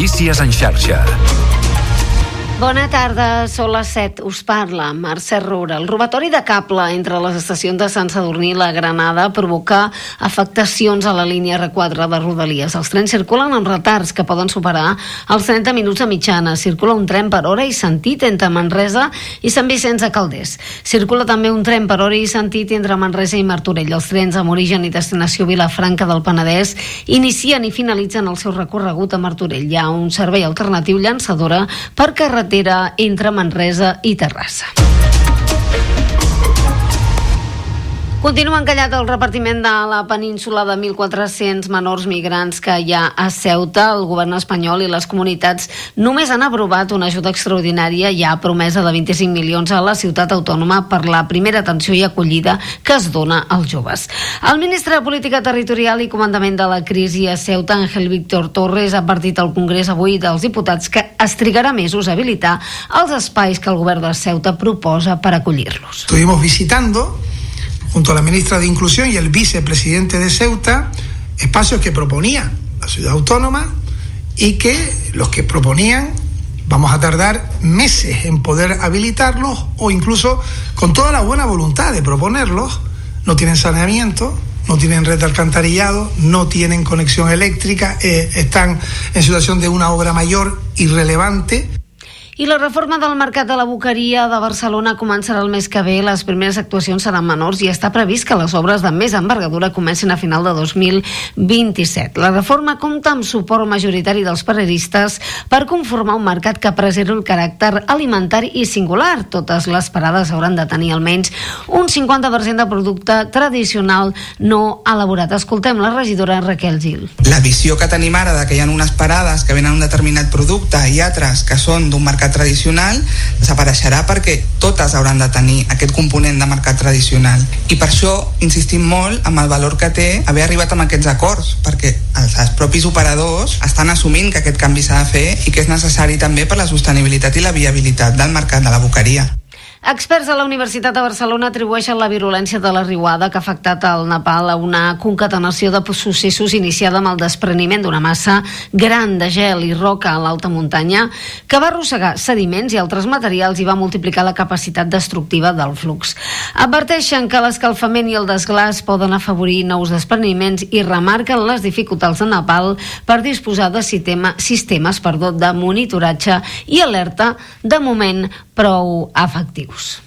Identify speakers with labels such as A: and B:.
A: Notícies en xarxa.
B: Bona tarda, són les 7. Us parla Mercè Roura. El robatori de cable entre les estacions de Sant Sadurní i la Granada provoca afectacions a la línia R4 de Rodalies. Els trens circulen amb retards que poden superar els 30 minuts de mitjana. Circula un tren per hora i sentit entre Manresa i Sant Vicenç de Calders. Circula també un tren per hora i sentit entre Manresa i Martorell. Els trens amb origen i destinació Vilafranca del Penedès inicien i finalitzen el seu recorregut a Martorell. Hi ha un servei alternatiu llançadora per carretera entre Manresa i Terrassa. Continua encallat el repartiment de la península de 1.400 menors migrants que hi ha a Ceuta. El govern espanyol i les comunitats només han aprovat una ajuda extraordinària ja promesa de 25 milions a la ciutat autònoma per la primera atenció i acollida que es dona als joves. El ministre de Política Territorial i Comandament de la Crisi a Ceuta, Ángel Víctor Torres, ha advertit al Congrés avui dels diputats que es trigarà mesos a habilitar els espais que el govern de Ceuta proposa per acollir-los.
C: Estuvimos visitando junto a la ministra de Inclusión y el vicepresidente de Ceuta, espacios que proponía la ciudad autónoma y que los que proponían vamos a tardar meses en poder habilitarlos o incluso con toda la buena voluntad de proponerlos, no tienen saneamiento, no tienen red de alcantarillado, no tienen conexión eléctrica, están en situación de una obra mayor irrelevante.
B: I la reforma del mercat de la Boqueria de Barcelona començarà el mes que ve. Les primeres actuacions seran menors i està previst que les obres de més envergadura comencin a final de 2027. La reforma compta amb suport majoritari dels paradistes per conformar un mercat que preservi el caràcter alimentari i singular. Totes les parades hauran de tenir almenys un 50% de producte tradicional no elaborat. Escoltem la regidora Raquel Gil.
D: La visió que tenim ara de que hi ha unes parades que venen un determinat producte i altres que són d'un mercat tradicional desapareixerà perquè totes hauran de tenir aquest component de mercat tradicional. I per això insistim molt amb el valor que té haver arribat amb aquests acords, perquè els propis operadors estan assumint que aquest canvi s'ha de fer i que és necessari també per la sostenibilitat i la viabilitat del mercat de la boqueria.
B: Experts de la Universitat de Barcelona atribueixen la virulència de la riuada que ha afectat el Nepal a una concatenació de processos iniciada amb el despreniment d'una massa gran de gel i roca a l'alta muntanya que va arrossegar sediments i altres materials i va multiplicar la capacitat destructiva del flux. Adverteixen que l'escalfament i el desglaç poden afavorir nous despreniments i remarquen les dificultats de Nepal per disposar de sistemes de monitoratge i alerta de moment prou efectius.